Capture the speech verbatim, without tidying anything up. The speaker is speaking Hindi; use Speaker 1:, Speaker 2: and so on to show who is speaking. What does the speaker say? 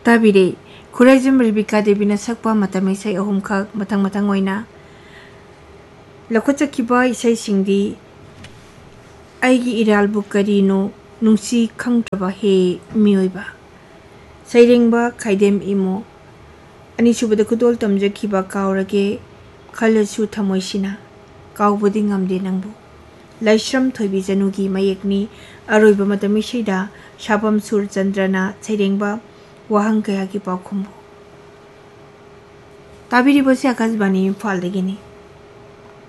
Speaker 1: ताबिरे खुराइजम रेबिका देवीना सकपा मतम इसै अहुम खक मतंग मतंग ओइना लखोचखिबा इसै सिंगदी आइगी इरालबु करिनो नुंसी खंगत्रबा हे मियोइबा सैरेंबा खाइदेम इमो अनिसुबदा खुदोल तमजखिबा कावरगे खलसु थमोइसिना कावबुदि ngamde नंबु लाइश्रम थोइबी जनुगी मयेकनी अरोइबा मतम इसैदा शाबम सुर चंद्रना सैरेंबा वाहंग कया की पाखुम्बु ताबिरिबोसे आकाशवाणी इम्फालदगिनी।